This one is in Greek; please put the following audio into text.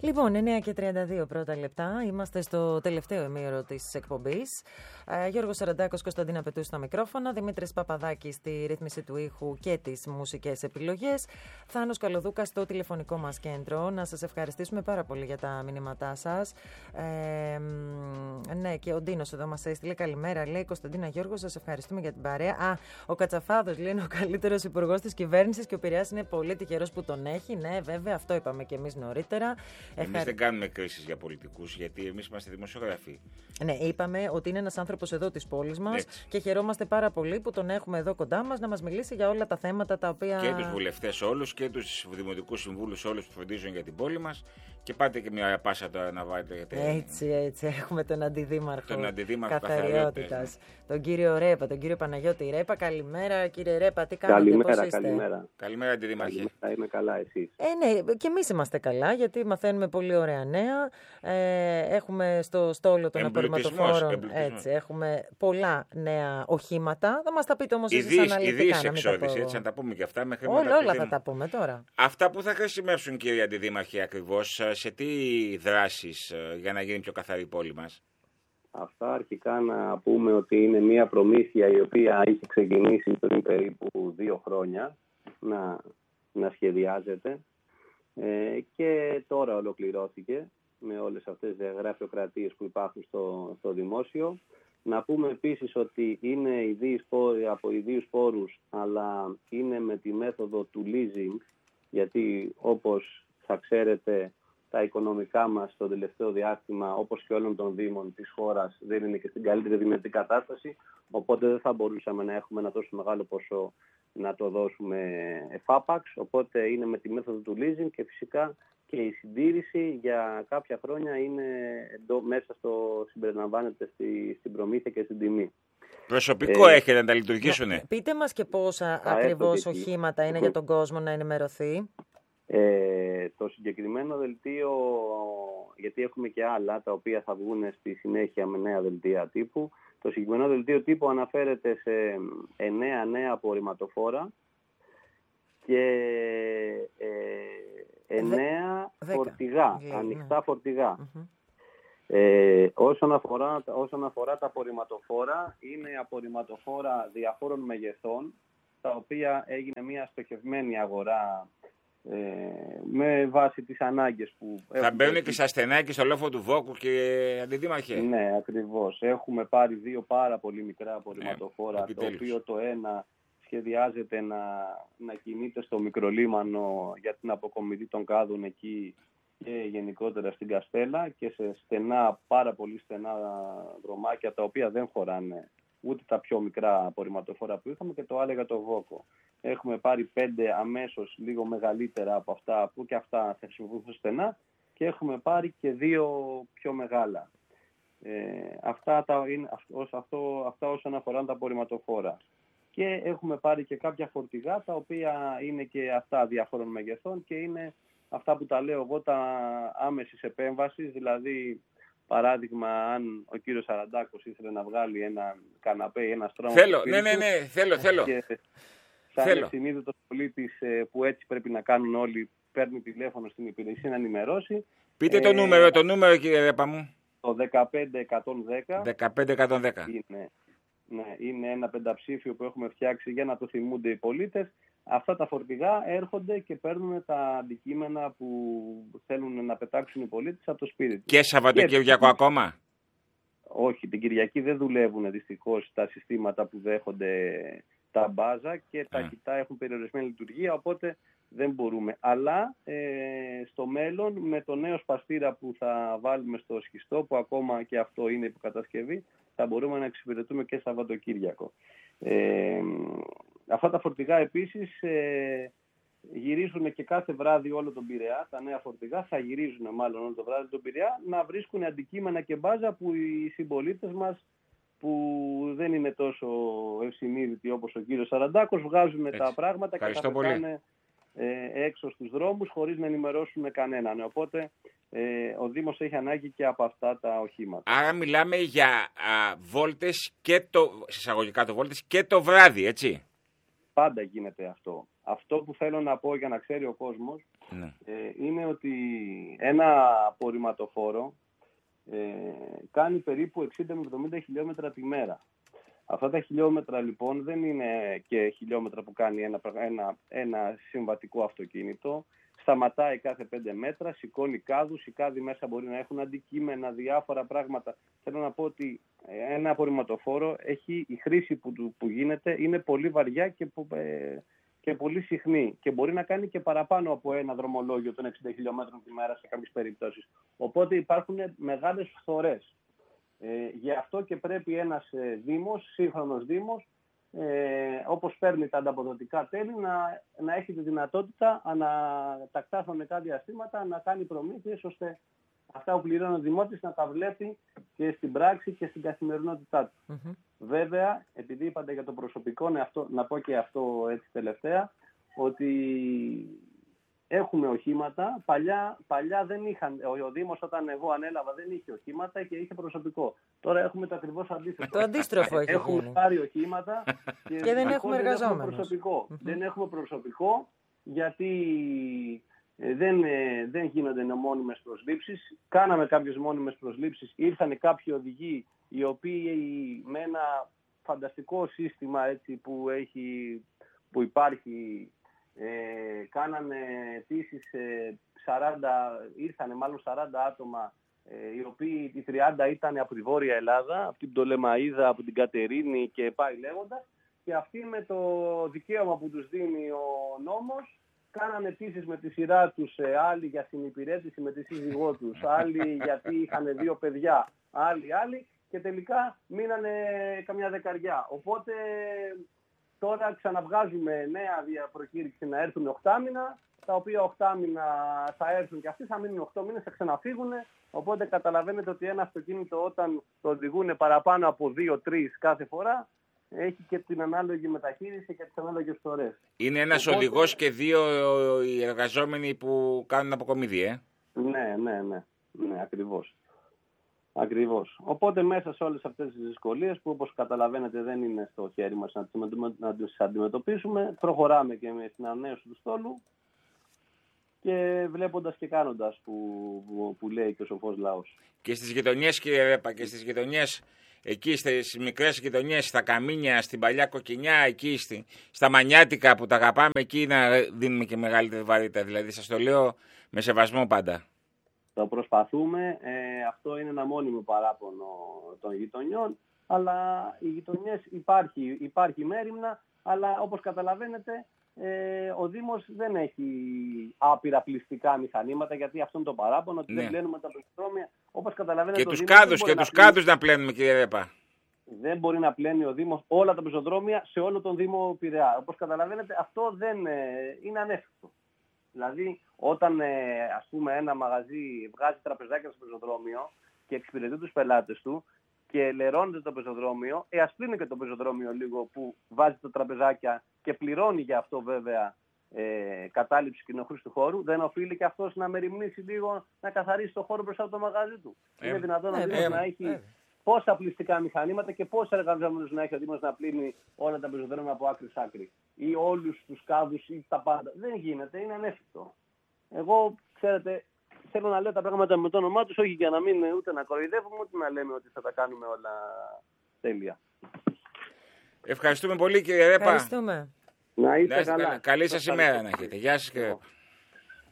Λοιπόν, 9:32 πρώτα λεπτά. Είμαστε στο τελευταίο ημίωρο της εκπομπής. Γιώργος Σαραντάκος, Κωνσταντίνα Πετού στα μικρόφωνα, Δημήτρης Παπαδάκης στη ρύθμιση του ήχου και τις μουσικές επιλογές. Θάνος Καλοδούκας στο τηλεφωνικό μας κέντρο. Να σας ευχαριστήσουμε πάρα πολύ για τα μηνύματά σας. Ναι, και ο Ντίνος εδώ μας έστειλε καλημέρα. Λέει Κωνσταντίνα, Γιώργο, σας ευχαριστούμε για την παρέα. Ο Κατσαφάδος λέει είναι ο καλύτερος υπουργός της κυβέρνησης και ο Πειραιάς είναι πολύ τυχερός που τον έχει. Ναι, βέβαια, αυτό είπαμε και εμείς νωρίτερα. Εμείς δεν κάνουμε κρίσεις για πολιτικούς, γιατί εμείς είμαστε δημοσιογράφοι. Ναι, είπαμε ότι είναι ένας άνθρωπος εδώ της πόλης μας και χαιρόμαστε πάρα πολύ που τον έχουμε εδώ κοντά μας να μας μιλήσει για όλα τα θέματα τα οποία. Και τους βουλευτές όλους και τους δημοτικούς συμβούλους όλους που φροντίζουν για την πόλη μας. Και πάτε και μια πάσα τώρα να βάλετε. Έτσι. Έχουμε τον αντιδήμαρχο. Τον αντιδήμαρχο Καθαριότητας. Τον κύριο Ρέπα, τον κύριο Παναγιώτη Ρέπα. Καλημέρα, κύριε Ρέπα, τι κάνετε, πώς είστε? Καλημέρα, αντιδήμαρχε. Είμαι καλά, εσείς? Ναι, και εμείς είμαστε καλά, γιατί μαθαίνουμε πολύ ωραία νέα. Έχουμε στο στόλο των απορριμματοφόρων. Έτσι, έχουμε πολλά νέα οχήματα. Θα μας τα πείτε όμως εσείς αναλυτικά. Ιδίης εξόδηση, έτσι να τα πούμε και αυτά. Όλα θα τα πούμε τώρα. Αυτά που θα χρησιμεύσουν, κύριε αντιδήμαρχε, ακριβώς, σε τι δράσεις για να γίνει πιο καθαρή η πόλη μας? Αυτά αρχικά να πούμε ότι είναι μια προμήθεια η οποία είχε ξεκινήσει πριν περίπου 2 χρόνια να σχεδιάζεται και τώρα ολοκληρώθηκε με όλες αυτές τις γραφειοκρατίες που υπάρχουν στο δημόσιο. Να πούμε επίσης ότι είναι από ιδίους πόρους, αλλά είναι με τη μέθοδο του leasing, γιατί όπως θα ξέρετε τα οικονομικά μας στο τελευταίο διάστημα, όπως και όλων των δήμων της χώρας, δεν είναι και στην καλύτερη δυνατή κατάσταση, οπότε δεν θα μπορούσαμε να έχουμε ένα τόσο μεγάλο ποσό να το δώσουμε εφάπαξ, οπότε είναι με τη μέθοδο του leasing και φυσικά και η συντήρηση για κάποια χρόνια είναι μέσα συμπεριλαμβάνεται στην προμήθεια και στην τιμή. Προσωπικό έχετε να τα λειτουργήσουνε? Πείτε μας και πόσα ακριβώς οχήματα είναι για τον κόσμο να ενημερωθεί. Το συγκεκριμένο δελτίο, γιατί έχουμε και άλλα τα οποία θα βγουν στη συνέχεια με νέα δελτία τύπου, το συγκεκριμένο δελτίο τύπου αναφέρεται σε 9 νέα απορριμματοφόρα και 9 φορτηγά, ανοιχτά φορτηγά. Όσον αφορά τα απορριμματοφόρα, είναι απορριμματοφόρα διαφόρων μεγεθών, τα οποία έγινε μια στοχευμένη αγορά με βάση τις ανάγκες που θα μπαίνουν και στα στενά και στο λόφο του Βόκου και αντιδήμαρχε. Ναι, ακριβώς. Έχουμε πάρει 2 πάρα πολύ μικρά απορριμματοφόρα, το οποίο το ένα σχεδιάζεται να κινείται στο μικρολίμανο για την αποκομιδή των κάδων εκεί και γενικότερα στην Καστέλα και σε πάρα πολύ στενά δρομάκια τα οποία δεν χωράνε ούτε τα πιο μικρά απορριμματοφόρα που είχαμε, και το άλλο για το Βόκο. Έχουμε πάρει 5 αμέσως λίγο μεγαλύτερα από αυτά που και αυτά θα χρησιμοποιούν στενά και έχουμε πάρει και 2 πιο μεγάλα. Αυτά όσον αφορά τα απορριμματοφόρα. Και έχουμε πάρει και κάποια φορτηγά τα οποία είναι και αυτά διαφόρων μεγεθών και είναι αυτά που τα λέω εγώ τα άμεσης επέμβασης, δηλαδή παράδειγμα, αν ο κύριος Σαραντάκος ήθελε να βγάλει ένα καναπέ ή ένα στρώμα. Θέλω. Και σαν συνείδητος πολίτης που έτσι πρέπει να κάνουν όλοι, παίρνει τηλέφωνο στην υπηρεσία να ενημερώσει. Πείτε το νούμερο κύριε Ρέπα μου. Το 15110. 15110. Είναι ένα πενταψήφιο που έχουμε φτιάξει για να το θυμούνται οι πολίτες. Αυτά τα φορτηγά έρχονται και παίρνουν τα αντικείμενα που θέλουν να πετάξουν οι πολίτες από το σπίτι τους. Και Σαββατοκύριακο ακόμα? Όχι, την Κυριακή δεν δουλεύουν δυστυχώς τα συστήματα που δέχονται τα μπάζα και τα κοιτά έχουν περιορισμένη λειτουργία, οπότε δεν μπορούμε. Αλλά στο μέλλον με το νέο σπαστήρα που θα βάλουμε στο σχιστό, που ακόμα και αυτό είναι υποκατασκευή, θα μπορούμε να εξυπηρετούμε και Σαββατοκύριακο. Αυτά τα φορτηγά επίσης γυρίζουν και κάθε βράδυ όλο τον Πειραιά. Τα νέα φορτηγά θα γυρίζουν μάλλον όλο το βράδυ τον Πειραιά να βρίσκουν αντικείμενα και μπάζα που οι συμπολίτες μας, που δεν είναι τόσο ευσυνείδητοι όπως ο κύριος Σαραντάκος, βγάζουν τα πράγματα και τα πετάνε έξω στους δρόμους χωρίς να ενημερώσουν κανέναν. Οπότε ο Δήμος έχει ανάγκη και από αυτά τα οχήματα. Άρα μιλάμε για βόλτες και εισαγωγικά το βόλτες και το βράδυ, έτσι? Πάντα γίνεται αυτό. Αυτό που θέλω να πω για να ξέρει ο κόσμος είναι ότι ένα απορριμματοφόρο κάνει περίπου 60 με 70 χιλιόμετρα τη μέρα. Αυτά τα χιλιόμετρα λοιπόν δεν είναι και χιλιόμετρα που κάνει ένα συμβατικό αυτοκίνητο. Σταματάει κάθε 5 μέτρα, σηκώνει κάδους, οι κάδοι μέσα μπορεί να έχουν αντικείμενα, διάφορα πράγματα. Θέλω να πω ότι ένα απορριμματοφόρο έχει η χρήση που γίνεται είναι πολύ βαριά και πολύ συχνή και μπορεί να κάνει και παραπάνω από ένα δρομολόγιο των 60 χιλιόμετρων τη μέρα σε κάποιες περιπτώσεις. Οπότε υπάρχουν μεγάλες φθορές. Γι' αυτό και πρέπει ένας δήμος, σύγχρονος δήμος, όπως παίρνει τα ανταποδοτικά τέλη, να έχει τη δυνατότητα ανατακτά χρονικά διαστήματα να κάνει προμήθειες, ώστε αυτά που πληρώνει ο δημότης να τα βλέπει και στην πράξη και στην καθημερινότητά του. Βέβαια, επειδή είπατε για το προσωπικό, να πω και αυτό έτσι τελευταία, ότι έχουμε οχήματα. Παλιά δεν είχαν. Ο Δήμος όταν εγώ ανέλαβα δεν είχε οχήματα και είχε προσωπικό. Τώρα έχουμε το ακριβώς αντίστοιχο. Το αντίστροφο έχει έχουμε γίνει. πάρει οχήματα και δεν έχουμε εργαζόμενους. Δεν έχουμε προσωπικό γιατί δεν γίνονται μόνιμες προσλήψεις. Κάναμε κάποιες μόνιμες προσλήψεις. Ήρθαν κάποιοι οδηγοί οι οποίοι με ένα φανταστικό σύστημα έτσι, που υπάρχει, κάνανε αιτήσεις 40 άτομα, οι οποίοι οι 30 ήταν από τη Βόρεια Ελλάδα, από την Πτολεμαΐδα, από την Κατερίνη και πάει λέγοντας, και αυτοί με το δικαίωμα που τους δίνει ο νόμος κάνανε αιτήσεις με τη σειρά τους, άλλοι για συνυπηρέτηση με τη σύζυγό τους, άλλοι γιατί είχαν 2 παιδιά, άλλοι και τελικά μείνανε καμιά δεκαριά. Οπότε τώρα ξαναβγάζουμε νέα προκήρυξη να έρθουν 8 μήνα, τα οποία 8 μήνα θα έρθουν και αυτοί θα μείνουν 8 μήνες, θα ξαναφύγουν. Οπότε καταλαβαίνετε ότι ένα αυτοκίνητο όταν το οδηγούν παραπάνω από 2-3 κάθε φορά, έχει και την ανάλογη μεταχείριση και τις ανάλογες φθορές. Είναι ένας οδηγός και 2 οι εργαζόμενοι που κάνουν αποκομιδή, Ναι, ακριβώς. Οπότε μέσα σε όλες αυτές τις δυσκολίες που όπως καταλαβαίνετε δεν είναι στο χέρι μας να τις αντιμετωπίσουμε, προχωράμε και στην ανανέωση του στόλου και βλέποντας και κάνοντας που λέει και ο σοφός λαός. Και στις γειτονιές, κύριε Ρέπα, και στις γειτονιές, εκεί στις μικρές γειτονιές, στα Καμίνια, στην Παλιά Κοκκινιά, εκεί στα Μανιάτικα που τα αγαπάμε, εκεί να δίνουμε και μεγαλύτερη βαρύτητα. Δηλαδή σας το λέω με σεβασμό πάντα. Το προσπαθούμε, αυτό είναι ένα μόνιμο παράπονο των γειτονιών, αλλά οι γειτονιές υπάρχει μέριμνα, αλλά όπως καταλαβαίνετε ο Δήμος δεν έχει άπειρα πληστικά μηχανήματα, γιατί αυτό είναι το παράπονο, ότι δεν πλένουμε τα πεζοδρόμια. Όπως καταλαβαίνετε, και τους κάδους να πλένουμε, κύριε Ρέπα. Δεν μπορεί να πλένει ο Δήμος όλα τα πεζοδρόμια σε όλο τον Δήμο Πειραιά. Όπως καταλαβαίνετε, αυτό δεν είναι ανέφικτο. Δηλαδή, όταν ας πούμε ένα μαγαζί βγάζει τραπεζάκια στο πεζοδρόμιο και εξυπηρετεί τους πελάτες του και λερώνεται το πεζοδρόμιο, ας πλύνει και το πεζοδρόμιο λίγο που βάζει τα τραπεζάκια και πληρώνει για αυτό βέβαια κατάληψη κοινοχρήστου χώρου, δεν οφείλει και αυτός να μεριμνήσει λίγο να καθαρίσει το χώρο μπροστά από το μαγαζί του? Είναι δυνατόν ο Δήμος να έχει πόσα πληστικά μηχανήματα και πόσα εργαζόμενους να έχει ο Δήμος να πλύνει όλα τα πεζοδρόμια από άκρη σ' άκρη ή όλους τους κάδους ή τα πάντα? Δεν γίνεται, είναι ανέφικτο. Εγώ, ξέρετε, θέλω να λέω τα πράγματα με το όνομά τους, όχι για να μην ούτε να κοροϊδεύουμε, ούτε να λέμε ότι θα τα κάνουμε όλα τέλεια. Ευχαριστούμε πολύ, κύριε Ρέπα. Ευχαριστούμε. Να είστε καλά. Καλή σας ημέρα να έχετε. Γεια σας, κύριε Ρέπα.